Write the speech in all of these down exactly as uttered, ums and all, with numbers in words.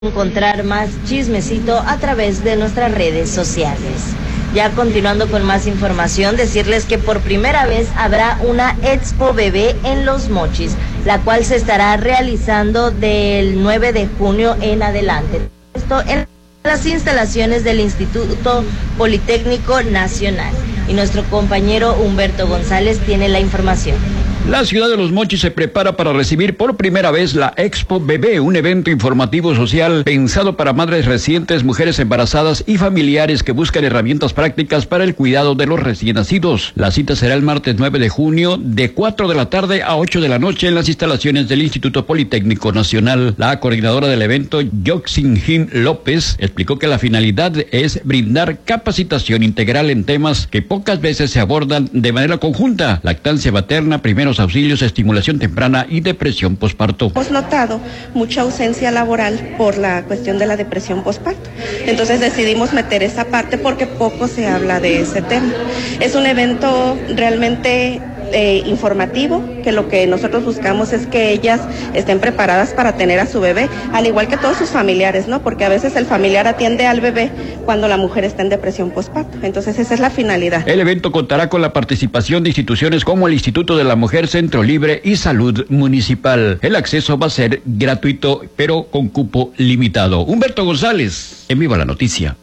encontrar más chismecito a través de nuestras redes sociales. Ya continuando con más información, decirles que por primera vez habrá una Expo Bebé en Los Mochis, la cual se estará realizando del nueve de junio en adelante. Esto en las instalaciones del Instituto Politécnico Nacional. Y nuestro compañero Humberto González tiene la información. La ciudad de Los Mochis se prepara para recibir por primera vez la Expo Bebé, un evento informativo social pensado para madres recientes, mujeres embarazadas y familiares que buscan herramientas prácticas para el cuidado de los recién nacidos. La cita será el martes nueve de junio de cuatro de la tarde a ocho de la noche en las instalaciones del Instituto Politécnico Nacional. La coordinadora del evento, Yoxinjin López, explicó que la finalidad es brindar capacitación integral en temas que pocas veces se abordan de manera conjunta: lactancia materna, primeros auxilios, estimulación temprana y depresión posparto. Hemos notado mucha ausencia laboral por la cuestión de la depresión posparto. Entonces decidimos meter esa parte porque poco se habla de ese tema. Es un evento realmente eh, informativo, que lo que nosotros buscamos es que ellas estén preparadas para tener a su bebé, al igual que todos sus familiares, ¿no? Porque a veces el familiar atiende al bebé cuando la mujer está en depresión posparto. Entonces esa es la finalidad. El evento contará con la participación de instituciones como el Instituto de la Mujer, Centro Libre y Salud Municipal. El acceso va a ser gratuito, pero con cupo limitado. Humberto González, en Viva la Noticia.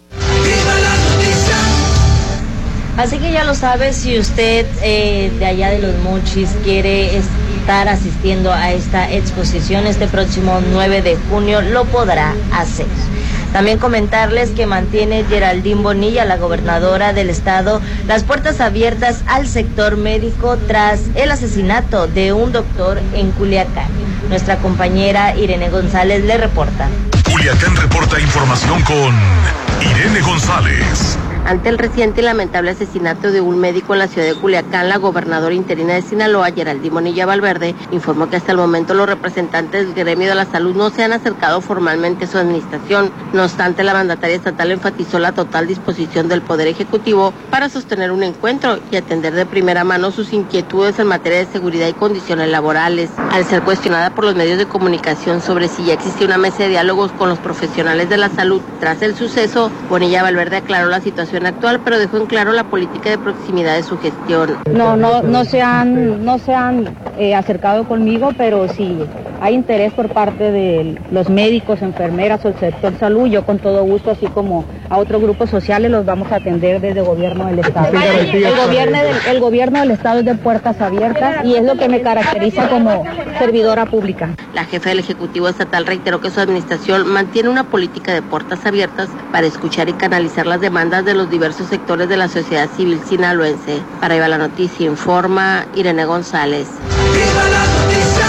Así que ya lo sabe, si usted eh, de allá de Los Mochis quiere estar asistiendo a esta exposición este próximo nueve de junio, lo podrá hacer. También comentarles que mantiene Geraldine Bonilla, la gobernadora del estado, las puertas abiertas al sector médico tras el asesinato de un doctor en Culiacán. Nuestra compañera Irene González le reporta. Culiacán reporta información con Irene González. Ante el reciente y lamentable asesinato de un médico en la ciudad de Culiacán, la gobernadora interina de Sinaloa, Geraldine Bonilla Valverde, informó que hasta el momento los representantes del gremio de la salud no se han acercado formalmente a su administración. No obstante, la mandataria estatal enfatizó la total disposición del Poder Ejecutivo para sostener un encuentro y atender de primera mano sus inquietudes en materia de seguridad y condiciones laborales. Al ser cuestionada por los medios de comunicación sobre si ya existía una mesa de diálogos con los profesionales de la salud tras el suceso, Bonilla Valverde aclaró la situación actual, pero dejó en claro la política de proximidad de su gestión. No, no, no se han, no se han eh, acercado conmigo, pero sí hay interés por parte de los médicos, enfermeras o el sector salud. Yo con todo gusto, así como a otros grupos sociales, los vamos a atender desde el gobierno del estado. El gobierno del, el gobierno del estado es de puertas abiertas y es lo que me caracteriza como servidora pública. La jefa del Ejecutivo Estatal reiteró que su administración mantiene una política de puertas abiertas para escuchar y canalizar las demandas de los diversos sectores de la sociedad civil sinaloense. Para Viva la Noticia informa Irene González. ¡Viva la noticia!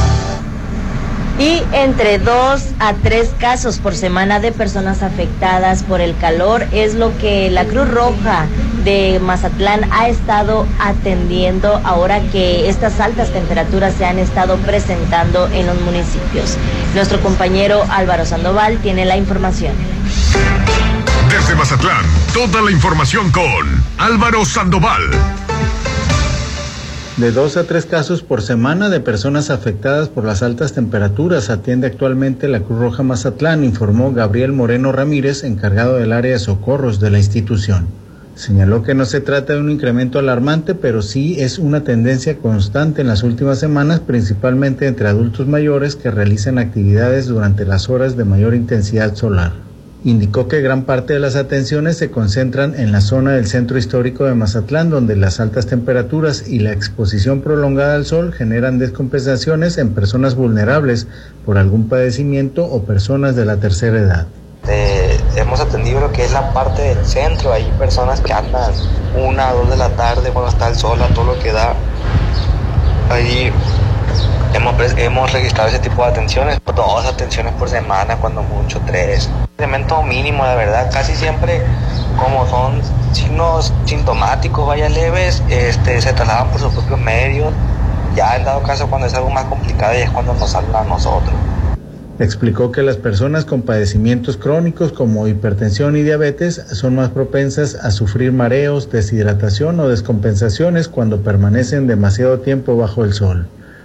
Y entre dos a tres casos por semana de personas afectadas por el calor es lo que la Cruz Roja de Mazatlán ha estado atendiendo ahora que estas altas temperaturas se han estado presentando en los municipios. Nuestro compañero Álvaro Sandoval tiene la información. Desde Mazatlán, toda la información con Álvaro Sandoval. De dos a tres casos por semana de personas afectadas por las altas temperaturas atiende actualmente la Cruz Roja Mazatlán, informó Gabriel Moreno Ramírez, encargado del área de socorros de la institución. Señaló que no se trata de un incremento alarmante, pero sí es una tendencia constante en las últimas semanas, principalmente entre adultos mayores que realizan actividades durante las horas de mayor intensidad solar. Indicó que gran parte de las atenciones se concentran en la zona del centro histórico de Mazatlán, donde las altas temperaturas y la exposición prolongada al sol generan descompensaciones en personas vulnerables por algún padecimiento o personas de la tercera edad. Eh, hemos atendido lo que es la parte del centro, hay personas que andan una, dos de la tarde cuando está el sol a todo lo que da. Ahí hemos, hemos registrado ese tipo de atenciones, dos atenciones por semana, cuando mucho, tres. Elemento mínimo, la verdad, casi siempre, como son signos sintomáticos, vaya leves, este, se trasladan por sus propios medios. Ya en dado caso, cuando es algo más complicado, ya es cuando nos hablan a nosotros. Explicó que las personas con padecimientos crónicos como hipertensión y diabetes son más propensas a sufrir mareos, deshidratación o descompensaciones cuando permanecen demasiado tiempo bajo el sol.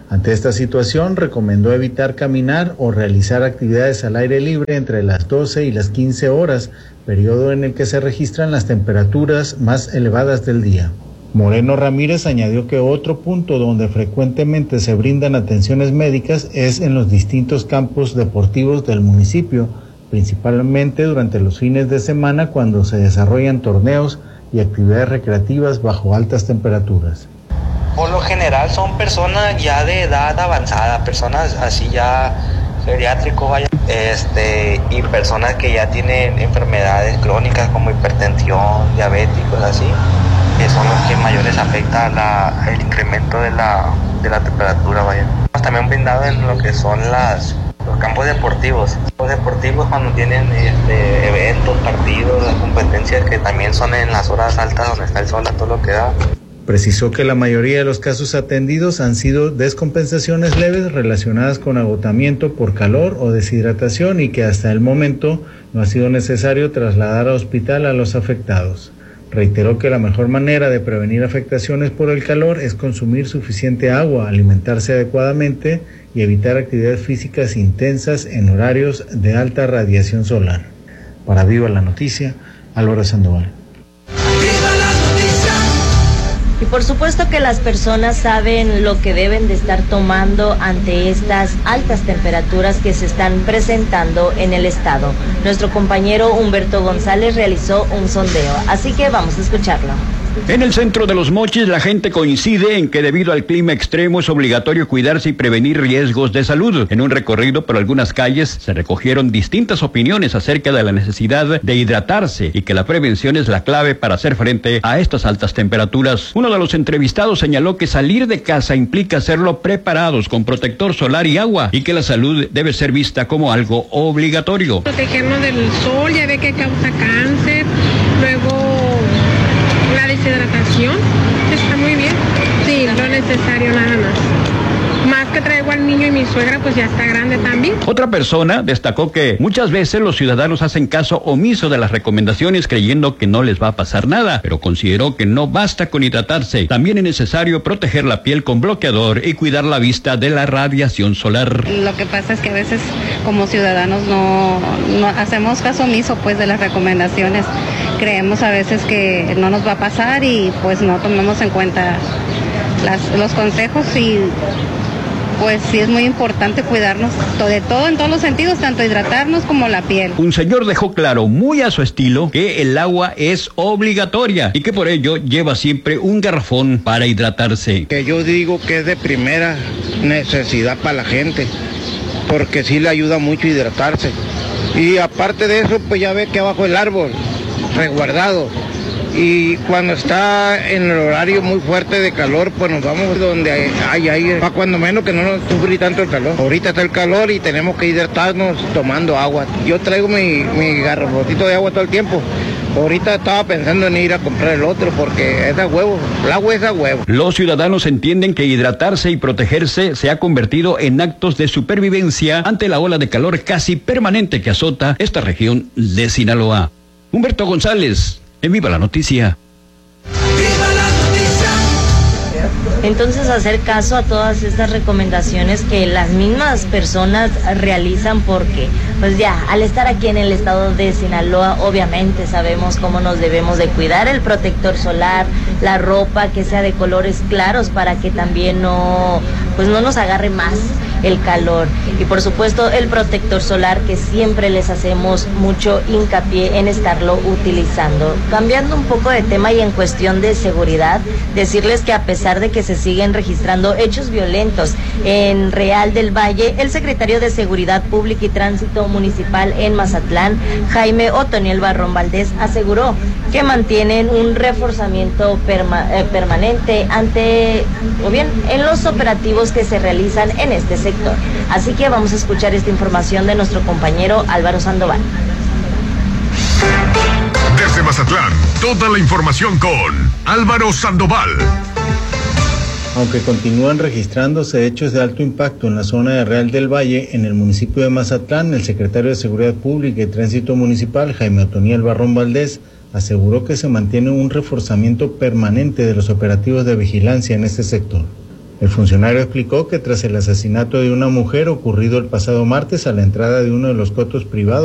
Ante esta situación, recomendó evitar caminar o realizar actividades al aire libre entre las doce y las quince horas, periodo en el que se registran las temperaturas más elevadas del día. Moreno Ramírez añadió que otro punto donde frecuentemente se brindan atenciones médicas es en los distintos campos deportivos del municipio, principalmente durante los fines de semana cuando se desarrollan torneos y actividades recreativas bajo altas temperaturas. Por lo general son personas ya de edad avanzada, personas así ya geriátricos, vaya, este, y personas que ya tienen enfermedades crónicas como hipertensión, diabéticos, así, que son los que mayores afecta la, el incremento de la, de la temperatura, vaya. También brindado en lo que son las, los campos deportivos. Los deportivos cuando tienen este, eventos, partidos, las competencias que también son en las horas altas donde está el sol a todo lo que da. Precisó que la mayoría de los casos atendidos han sido descompensaciones leves relacionadas con agotamiento por calor o deshidratación y que hasta el momento no ha sido necesario trasladar a hospital a los afectados. Reiteró que la mejor manera de prevenir afectaciones por el calor es consumir suficiente agua, alimentarse adecuadamente y evitar actividades físicas intensas en horarios de alta radiación solar. Para Viva la Noticia, Álvaro Sandoval. Y por supuesto que las personas saben lo que deben de estar tomando ante estas altas temperaturas que se están presentando en el estado. Nuestro compañero Humberto González realizó un sondeo, así que vamos a escucharlo. En el centro de Los Mochis, la gente coincide en que debido al clima extremo es obligatorio cuidarse y prevenir riesgos de salud. En un recorrido por algunas calles se recogieron distintas opiniones acerca de la necesidad de hidratarse y que la prevención es la clave para hacer frente a estas altas temperaturas. Uno de los entrevistados señaló que salir de casa implica hacerlo preparados con protector solar y agua y que la salud debe ser vista como algo obligatorio. Protegernos del sol, ya ve que causa cáncer, luego la deshidratación, está muy bien, sí, lo necesario nada más. Más que traigo al niño y mi suegra pues ya está grande también. Otra persona destacó que muchas veces los ciudadanos hacen caso omiso de las recomendaciones creyendo que no les va a pasar nada, pero consideró que no basta con hidratarse, también es necesario proteger la piel con bloqueador y cuidar la vista de la radiación solar. Lo que pasa es que a veces como ciudadanos no, no hacemos caso omiso pues de las recomendaciones, creemos a veces que no nos va a pasar y pues no tomamos en cuenta las, los consejos y pues sí es muy importante cuidarnos de todo en todos los sentidos, tanto hidratarnos como la piel. Un señor dejó claro, muy a su estilo, que el agua es obligatoria y que por ello lleva siempre un garrafón para hidratarse. Que yo digo que es de primera necesidad para la gente, porque sí le ayuda mucho hidratarse. Y aparte de eso, pues ya ve que abajo el árbol, resguardado. Y cuando está en el horario muy fuerte de calor, pues nos vamos donde hay aire, para cuando menos que no nos sufre tanto el calor. Ahorita está el calor y tenemos que hidratarnos tomando agua. Yo traigo mi, mi garrafocito de agua todo el tiempo. Ahorita estaba pensando en ir a comprar el otro porque es a huevo, el agua es a huevo. Los ciudadanos entienden que hidratarse y protegerse se ha convertido en actos de supervivencia ante la ola de calor casi permanente que azota esta región de Sinaloa. Humberto González, en Viva la Noticia. ¡Viva la Noticia! Entonces hacer caso a todas estas recomendaciones que las mismas personas realizan porque pues ya al estar aquí en el estado de Sinaloa obviamente sabemos cómo nos debemos de cuidar, el protector solar, la ropa que sea de colores claros para que también no pues no nos agarre más el calor y por supuesto el protector solar que siempre les hacemos mucho hincapié en estarlo utilizando. Cambiando un poco de tema y en cuestión de seguridad, decirles que a pesar de que se siguen registrando hechos violentos en Real del Valle, el secretario de Seguridad Pública y Tránsito Municipal en Mazatlán, Jaime Otoniel Barrón Valdés, aseguró que mantienen un reforzamiento perma, eh, permanente ante, o bien, en los operativos que se realizan en este sector. Así que vamos a escuchar esta información de nuestro compañero Álvaro Sandoval. Desde Mazatlán, toda la información con Álvaro Sandoval. Aunque continúan registrándose hechos de alto impacto en la zona de Real del Valle, en el municipio de Mazatlán, el secretario de Seguridad Pública y Tránsito Municipal, Jaime Otoniel Barrón Valdés, aseguró que se mantiene un reforzamiento permanente de los operativos de vigilancia en este sector. El funcionario explicó que tras el asesinato de una mujer ocurrido el pasado martes a la entrada de uno de los cotos privados